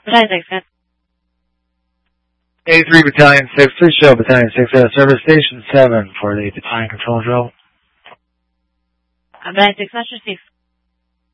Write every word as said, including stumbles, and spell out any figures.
Battalion six, good. eighty-three Battalion six, please show Battalion six at Service Station seven for the Battalion Control Drill. Uh, Battalion six, much received.